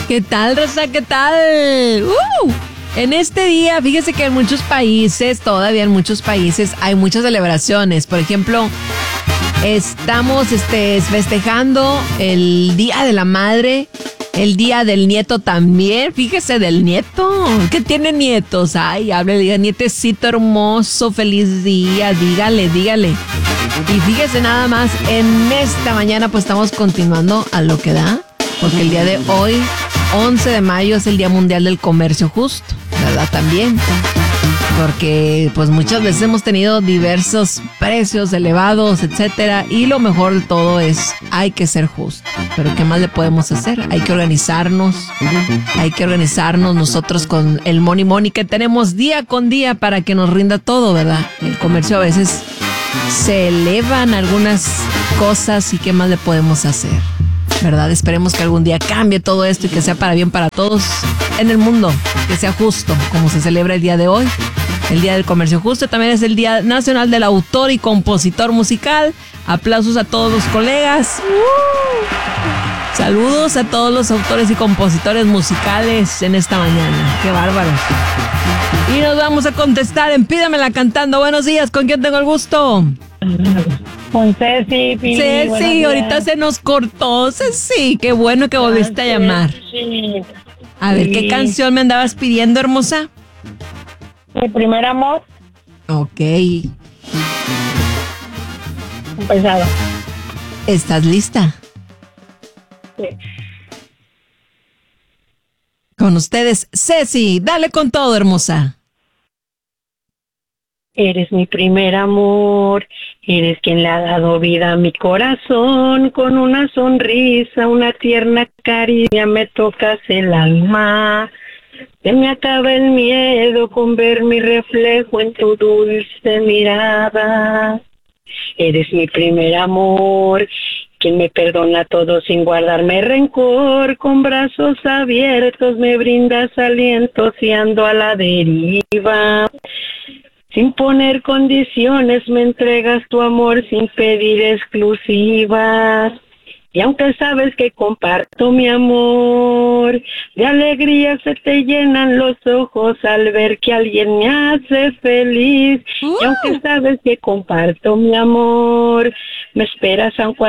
¿Qué tal, Rosa? ¿Qué tal? En este día, fíjese que en muchos países, todavía en muchos países, hay muchas celebraciones. Por ejemplo, estamos festejando el Día de la Madre, el Día del Nieto también. Fíjese del nieto. ¿Qué tiene nietos? Ay, diga, nietecito hermoso, feliz día, dígale. Y fíjese nada más, en esta mañana pues estamos continuando a lo que da, porque el día de hoy, 11 de mayo, es el Día Mundial del Comercio Justo, ¿verdad? También, porque pues muchas veces hemos tenido diversos precios elevados, etcétera, y lo mejor de todo es, hay que ser justo. Pero ¿qué más le podemos hacer? Hay que organizarnos nosotros con el money que tenemos día con día para que nos rinda todo, ¿verdad? El comercio a veces se elevan algunas cosas y ¿qué más le podemos hacer? ¿Verdad? Esperemos que algún día cambie todo esto y que sea para bien para todos en el mundo, que sea justo, como se celebra el día de hoy, el Día del Comercio Justo. También es el Día Nacional del Autor y Compositor Musical. Aplausos a todos los colegas. Saludos a todos los autores y compositores musicales en esta mañana. ¡Qué bárbaros! Y nos vamos a contestar en Pídamela Cantando. Buenos días, ¿con quién tengo el gusto? Con Ceci, Pili. Ceci, ahorita se nos cortó. Ceci, qué bueno que volviste a llamar. Sí. A ver, ¿qué canción me andabas pidiendo, hermosa? Mi primer amor. Ok. Empezado. ¿Estás lista? Sí. Con ustedes, Ceci, dale con todo, hermosa. Eres mi primer amor, eres quien le ha dado vida a mi corazón, con una sonrisa, una tierna caricia me tocas el alma. Se me acaba el miedo con ver mi reflejo en tu dulce mirada. Eres mi primer amor, quien me perdona todo sin guardarme rencor, con brazos abiertos me brindas aliento si ando a la deriva. Sin poner condiciones me entregas tu amor sin pedir exclusivas. Y aunque sabes que comparto mi amor, de alegría se te llenan los ojos al ver que alguien me hace feliz. Y aunque sabes que comparto mi amor, me esperas aunque